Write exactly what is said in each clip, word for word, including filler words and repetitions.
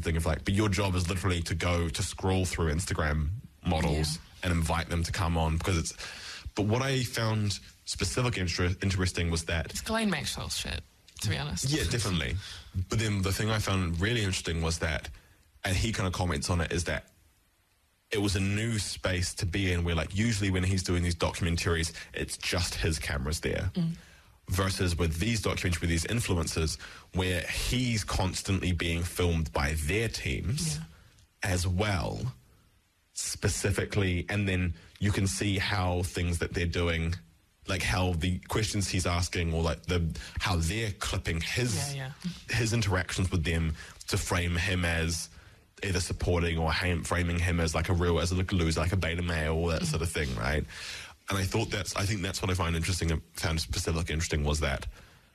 thing of like, but your job is literally to go to scroll through Instagram models yeah. and invite them to come on because it's. But what I found specifically inter- interesting was that it's Ghislaine Maxwell shit, to be honest. Yeah, definitely. But then the thing I found really interesting was that, and he kind of comments on it, is that it was a new space to be in where, like, usually when he's doing these documentaries, it's just his cameras there. Mm. Versus with these documentaries, with these influencers, where he's constantly being filmed by their teams yeah. as well, specifically, and then you can see how things that they're doing, like how the questions he's asking, or like the how they're clipping his yeah, yeah. his interactions with them to frame him as either supporting or him, framing him as like a real, as a loser, like a beta male, all that mm-hmm. sort of thing, right? And I thought that's, I think that's what I find interesting, and found specifically interesting, was that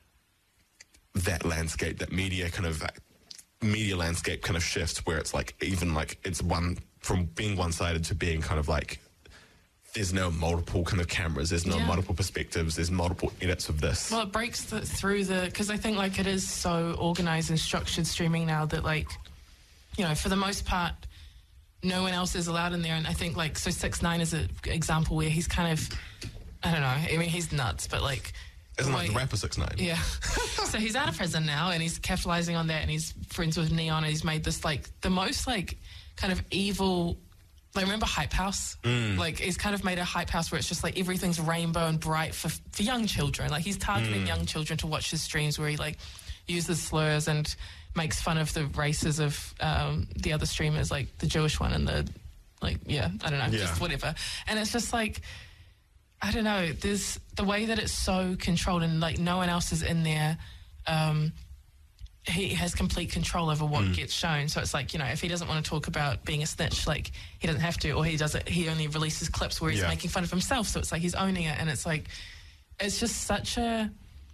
that landscape, that media kind of, media landscape kind of shifts where it's like, even like, it's one, from being one-sided to being kind of like, there's no multiple kind of cameras, there's no yeah. multiple perspectives, there's multiple edits of this. Well, it breaks the, through the, because I think like it is so organised and structured streaming now that like, you know, for the most part, no one else is allowed in there. And I think like, so six nine is an example where he's kind of, I don't know, I mean, he's nuts, but like... Isn't like the rapper six nine? Yeah. So he's out of prison now and he's capitalising on that and he's friends with Neon and he's made this like, the most like kind of evil... Like, remember Hype House? Mm. Like, he's kind of made a Hype House where it's just like everything's rainbow and bright for for young children. Like, he's targeting mm. young children to watch his streams where he like uses slurs and makes fun of the races of um, the other streamers, like the Jewish one and the, like, yeah, I don't know, yeah. just whatever. And it's just like, I don't know, there's the way that it's so controlled and like no one else is in there. Um, he has complete control over what mm. gets shown. So it's like, you know, if he doesn't want to talk about being a snitch, like he doesn't have to, or he does it, he only releases clips where he's yeah. making fun of himself. So it's like he's owning it. And it's like, it's just such a,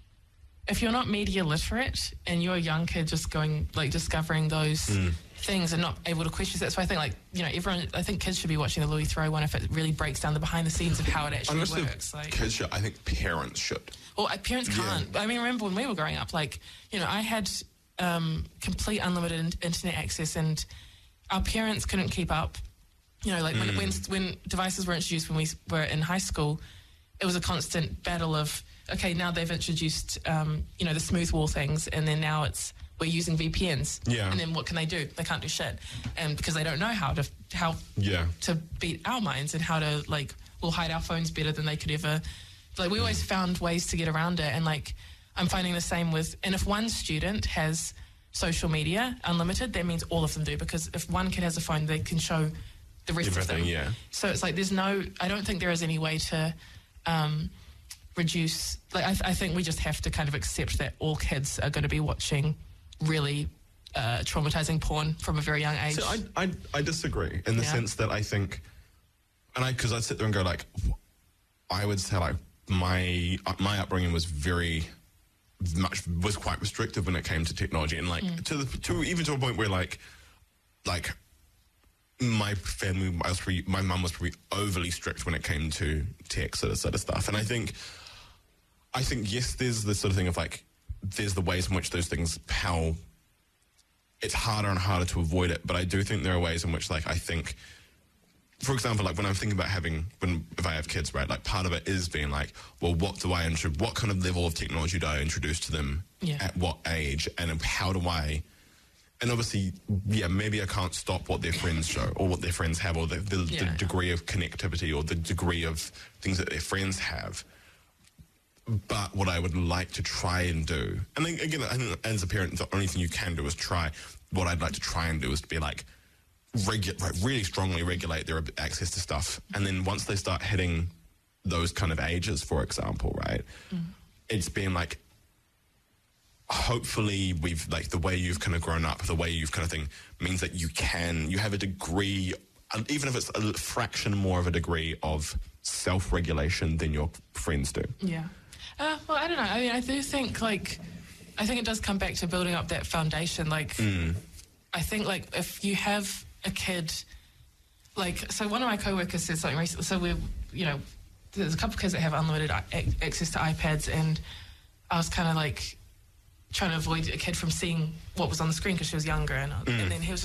if you're not media literate and you're a young kid just going, like discovering those mm. things and not able to question, that's why I think like, you know, everyone, I think kids should be watching the Louis Theroux one if it really breaks down the behind the scenes of how it actually Honestly, works. Like, kids should, I think parents should. Well, parents can't. Yeah. I mean, remember when we were growing up, like, you know, I had um, complete unlimited in- internet access and our parents couldn't keep up. You know, like mm. when, when when devices were introduced when we were in high school, it was a constant battle of, okay, now they've introduced, um, you know, the smooth wall things, and then now it's, we're using V P Ns. Yeah. And then what can they do? They can't do shit. And because they don't know how to, how yeah. to beat our minds and how to, like, we'll hide our phones better than they could ever. Like, we always found ways to get around it. And, like, I'm finding the same with, and if one student has social media unlimited, that means all of them do. Because if one kid has a phone, they can show the rest Everything, of them. Yeah. So it's like, there's no, I don't think there is any way to um, reduce, like, I, I think we just have to kind of accept that all kids are going to be watching really uh, traumatizing porn from a very young age. So I, I, I disagree in the yeah. sense that I think, and I, because I'd sit there and go like, I would say like my my upbringing was very much was quite restrictive when it came to technology, and like mm. to the to even to a point where like like my family, I was pretty, my mum was pretty overly strict when it came to tech sort of sort of stuff, and I think I think yes, there's this sort of thing of like, there's the ways in which those things, how it's harder and harder to avoid it. But I do think there are ways in which, like, I think, for example, like when I'm thinking about having, when if I have kids, right, like part of it is being like, well, what do I, intro- what kind of level of technology do I introduce to them yeah. at what age, and how do I, and obviously, yeah, maybe I can't stop what their friends show or what their friends have, or the, the, yeah. the degree of connectivity or the degree of things that their friends have. But what I would like to try and do, and then again, I think as a parent, the only thing you can do is try. What I'd like to try and do is to be like, regu- like really strongly regulate their access to stuff. And then once they start hitting those kind of ages, for example, right, mm. it's been like, hopefully we've, like, the way you've kind of grown up, the way you've kind of thing, means that you can, you have a degree, even if it's a fraction more of a degree of self-regulation than your friends do. Yeah. Uh, well, I don't know. I mean, I do think, like, I think it does come back to building up that foundation. Like, mm. I think, like, if you have a kid, like, so one of my co-workers said something recently. So we're, you know, there's a couple of kids that have unlimited I- access to iPads, and I was kind of, like, trying to avoid a kid from seeing what was on the screen because she was younger. And, mm. and then he was